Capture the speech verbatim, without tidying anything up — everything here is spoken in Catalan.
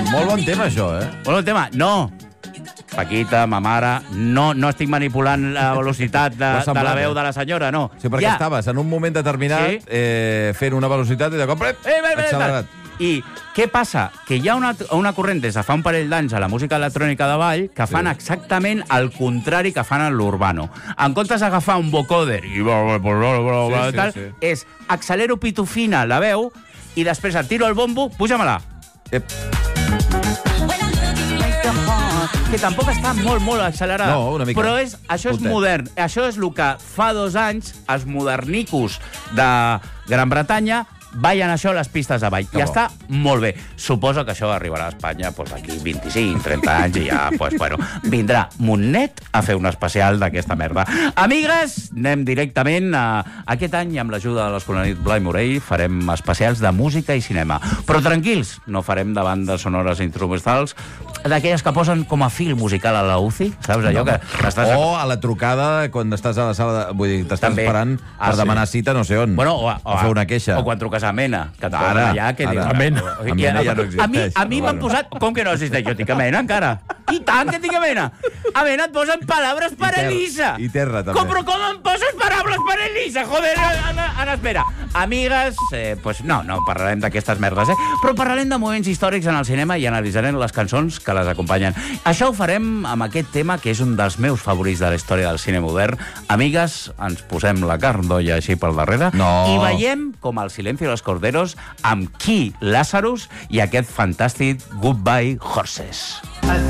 Molt bon tema, això, eh? Molt bon tema. No. Paquita, ma mare, no, no estic manipulant la velocitat de, de la veu de la senyora, no. Sí, perquè ja. estaves en un moment determinat sí. eh, fent una velocitat i de cop... Eh, eh, eh, accelerat. I què passa? Que hi ha una, una corrent des de fa un parell d'anys a la música electrònica de ball que fan sí. exactament el contrari que fan en l'urbano. En comptes d'agafar un vocoder i bla, bla, bla, bla, bla, sí, tal, sí, sí. és accelero pitufina la veu i després et tiro el bombo, puja-me-la. Ep. Que tampoc està molt, molt accelerada. No, una mica. Però és, això és modern. Això és el que fa dos anys els modernicos de Gran Bretanya ballen això a les pistes de ball. I està molt bé. Suposo que això arribarà a Espanya doncs, aquí vint-i-cinc, trenta anys i ja doncs, bueno, vindrà Montnet a fer un especial d'aquesta merda. Amigues, anem directament a aquest any i amb l'ajuda de l'escolanit Blai Morell farem especials de música i cinema. Però tranquils, no farem de bandes sonores instrumentals d'aquelles que posen com a fil musical a la U C I, saps allò? No, que estàs... O a la trucada quan estàs a la sala, de... vull dir, t'estàs esperant ah, per sí. demanar cita no sé on, bueno, o, a, o, o fer una queixa. O quan truques a Mena, que et ara, posen allà, que dius... A Mena, a Mena ja no existeix. A mi, a mi m'han posat... Com que no existeix? Jo tinc a Mena, encara. I tant que tinc a Mena. A Mena et posen paraules per Elisa. I terra, també. Com, però com em poses paraules per Elisa? Joder, Ana, Ana espera. Amigues, eh, pues no, no parlarem d'aquestes merdes, eh? Però parlarem de moments històrics en el cinema i analitzarem les cançons que les acompanyen. Això ho farem amb aquest tema, que és un dels meus favorits de la història del cine modern. Amigues, ens posem la carn d'olla així pel darrere no. i veiem com el Silencio de los Corderos amb Key Lazarus i aquest fantàstic Goodbye Horses.